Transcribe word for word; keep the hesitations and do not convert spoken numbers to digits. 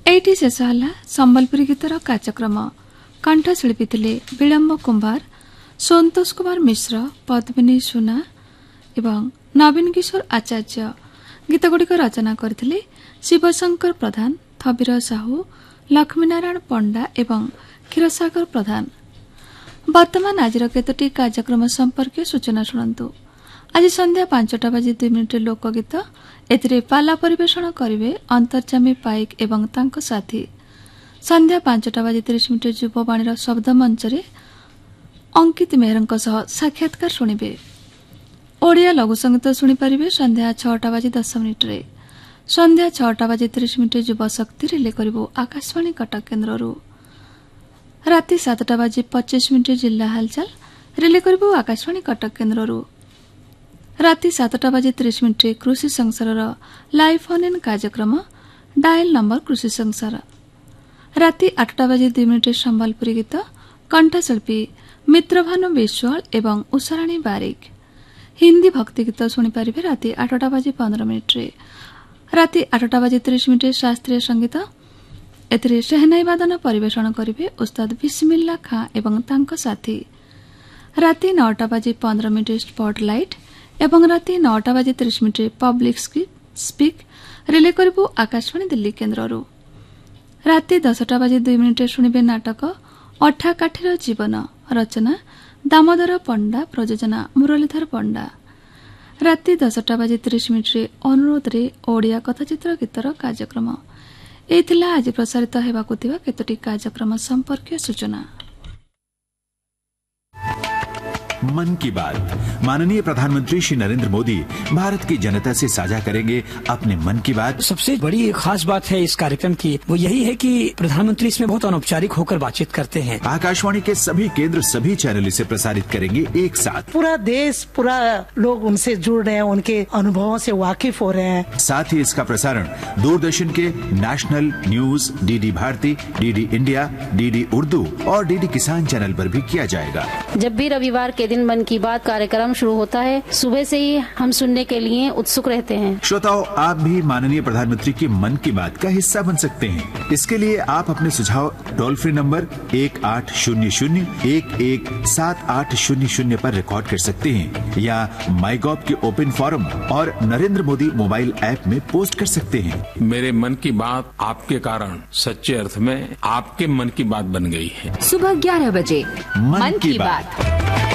Eighty शेष है संबलपुरी गीतर कार्यक्रम। कंठशिल्पी थे विलम्ब कुंभार, संतोष कुमार मिश्र, पद्मिनी सुना एवं नवीन किशोर आचार्य। गीतगुड़िक रचना करथिले शिवशंकर प्रधान, थबीर साहू, लक्ष्मीनारायण पंडा एवं क्षीरसागर प्रधान। वर्तमान आज केतोटी कार्यक्रम संपर्क सूचना शुणु। आज संध्या पांचटा बाजी दुई मिनिट लोकगीत, एथिरे पाला परिवेषण करिवे अंतर्जामी पाइक एवं तांको साथी। संध्या पांचटा बाजी तीस मिनिट युववाणीर शब्द मंचरे अंकित मेहरଙ୍କ सह साक्षात्कार शुणिबे। ओडिया लघुसंगीत शुणिपारे संध्या छटा बाजी दस मिनिट रे। संध्या छटा बाजी तीस मिनिट युव शक्ति रिले करिबो आकाशवाणी कटक केन्द्ररू। राति सातटा बाजी पच्चीस मिनिट जिला हालचाल रिले करिबो आकाशवाणी कटक केन्द्ररू। राति सातटा बाजी तीस मिनिट कृषि संसार लाइव फोन इन कार्यक्रम डायल नंबर कृषि संसार। राति आठटा बाजी दुई मिनिट संबलपुरी गीत, कंठशिल्पी मित्रभानु विश्वाल एवं उषाराणी बारिक। हिंदी भक्ति गीत शुणिपारे राति आठटा बाजी पंद्रह मिनिट रे। राति आठटा बाजी तीस मिनिट शास्त्रीय संगीत, एथिरे सेहनाई वादन परिवेषण करिवे उस्ताद बिस्मिल्ला खां एवं तांको साथी। राति नौटा बाजी पंद्रह मिनिट स्पॉटलाइट एवं राति नौटा बाजी तीस मिनिट पब्लिक स्पीक रिले करिबो आकाशवाणी दिल्ली केन्द्ररू। राति दसटा बाजी दुई मिनिट शुणिबे नाटक अठा काठीर जीवन, रचना दामोदर पंडा, प्रयोजना मुरलीधर पंडा। राति दसटा बाजी तीस मिनिट अनुरोध रे ओडिया कथाचित्र गीतर कार्यक्रम। एथिला आज प्रसारित हेबाकु थिबा केतोटी कार्यक्रम संपर्क सूचना। मन की बात। माननीय प्रधानमंत्री श्री नरेंद्र मोदी भारत की जनता से साझा करेंगे अपने मन की बात। सबसे बड़ी खास बात है इस कार्यक्रम की, वो यही है कि प्रधानमंत्री इसमें बहुत अनौपचारिक होकर बातचीत करते हैं। आकाशवाणी के सभी केंद्र, सभी चैनल इसे प्रसारित करेंगे एक साथ। पूरा देश, पूरा लोग उनसे जुड़ रहे हैं, उनके अनुभवों से वाकिफ हो रहे हैं। साथ ही इसका प्रसारण दूरदर्शन के national news, DD Bharti, DD India, DD Urdu और डीडी किसान चैनल पर भी किया जाएगा। जब भी रविवार के दिन मन की बात कार्यक्रम शुरू होता है, सुबह से ही हम सुनने के लिए उत्सुक रहते हैं। श्रोताओं, आप भी माननीय प्रधानमंत्री की मन की बात का हिस्सा बन सकते हैं। इसके लिए आप अपने सुझाव टोल फ्री नंबर एक आठ शून्य शून्य एक एक सात आठ शून्य शून्य पर रिकॉर्ड कर सकते हैं या माई गॉव के ओपन फोरम और नरेंद्र मोदी मोबाइल ऐप में पोस्ट कर सकते हैं। मेरे मन की बात आपके कारण सच्चे अर्थ में आपके मन की बात बन गई है। सुबह ग्यारह बजे मन की बात।